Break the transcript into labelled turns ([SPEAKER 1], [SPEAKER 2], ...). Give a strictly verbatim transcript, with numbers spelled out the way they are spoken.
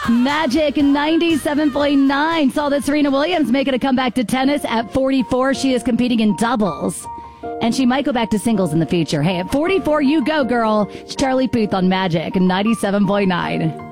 [SPEAKER 1] Magic ninety-seven point nine saw that Serena Williams making a comeback to tennis at forty-four. She is competing in doubles, and she might go back to singles in the future. Hey, at forty-four, you go, girl. It's Charlie Puth on Magic ninety-seven point nine.